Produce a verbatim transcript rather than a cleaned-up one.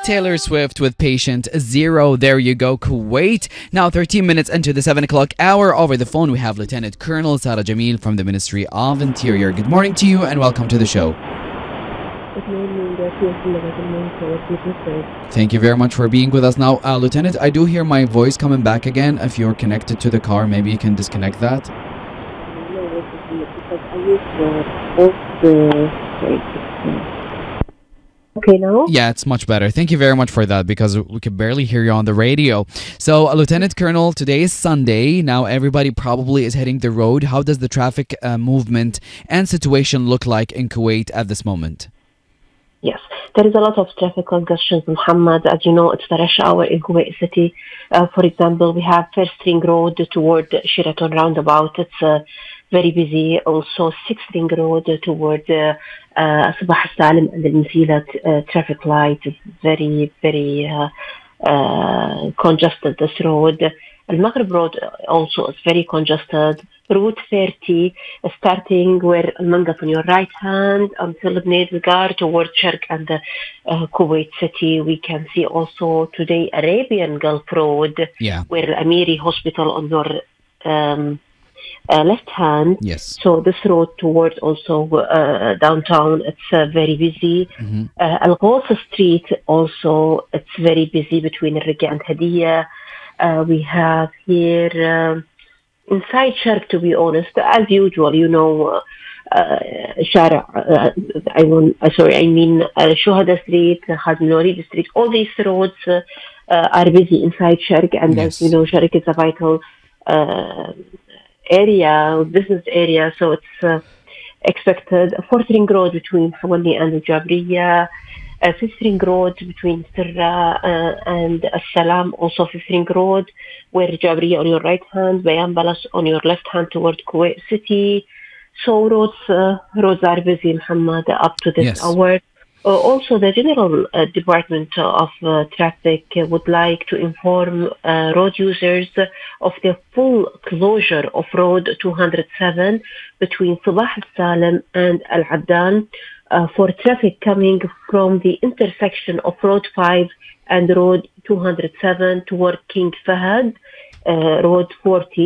Taylor Swift with Patient Zero. There you go, Kuwait. Now, thirteen minutes into the seven o'clock hour, over the phone we have Lieutenant Colonel Sarah Jamil from the Ministry of Interior. Good morning to you and welcome to the show. Good morning. Thank you very much for being with us. Now, uh, Lieutenant, I do hear my voice coming back again. If you're connected to the car, maybe you can disconnect that. Because I use the Okay now? Yeah, it's much better. Thank you very much for that because we could barely hear you on the radio. So, uh, Lieutenant Colonel, today is Sunday. Now, everybody probably is hitting the road. How does the traffic uh, movement and situation look like in Kuwait at this moment? Yes, there is a lot of traffic congestion, Muhammad. As you know, it's the rush hour in Kuwait City. Uh, for example, we have First Ring Road toward Sheraton Roundabout. It's uh, very busy. Also, Sixth Ring Road toward uh, uh, Sabah Salim and the Msila uh, traffic light is very, very uh, uh, congested, this road. Al-Maghrib Road also is very congested. Route thirty, uh, starting where Al-Mangat on your right hand until Ibn Zgar towards Sharq and uh, uh, Kuwait City. We can see also today Arabian Gulf Road, Yeah. where Amiri Hospital on your um, uh, left hand. Yes. So this road towards also uh, downtown, it's uh, very busy. Mm-hmm. Uh, Al-Ghawth Street also, it's very busy between Riga and Hadiya. Uh, we have here um, inside Sharq, to be honest, as usual, you know, uh, Shara, uh, I want, uh, sorry, I mean uh, Shuhada Street, Khadim Norid Street, all these roads uh, uh, are busy inside Sharq, and Yes. as you know, Sharq is a vital uh, area, business area, so it's uh, expected. Fourth Ring Road between Hawali and Jabriya. Uh, Fifth Ring Road between Sirra uh, and As-Salam, also Fifth Ring Road, where Jabriya on your right hand, Bayan Balas on your left hand toward Kuwait City. So roads, uh, roads are busy, Muhammad, up to this Yes. hour. Uh, also, the General uh, Department of uh, Traffic uh, would like to inform uh, road users of the full closure of Road two hundred seven between Sabah Salim and Al-Addan uh, for traffic coming from the intersection of Road five and Road two hundred seven toward King Fahad, uh, Road forty.